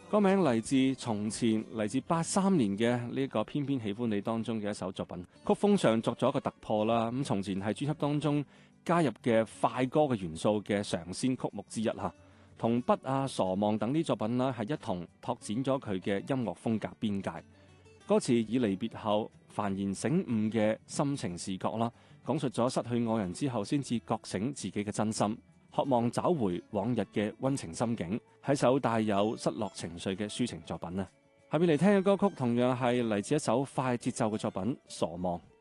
歌名嚟自從前，嚟自83年嘅呢個偏偏喜歡你當中嘅一首作品，曲風上作咗一個突破啦。咁從前係專輯當中加入嘅快歌嘅元素嘅嘗鮮曲目之一嚇，同筆啊、傻望等啲作品啦係一同拓展咗佢嘅音樂風格邊界。歌詞以離別後幡然醒悟嘅心情視角啦，講述咗失去愛人之後先至覺醒自己嘅真心，渴望找回往日嘅溫情心境，係首帶有失落情緒嘅抒情作品啊！下面嚟聽嘅歌曲同樣係嚟自一首快節奏嘅作品《傻望》。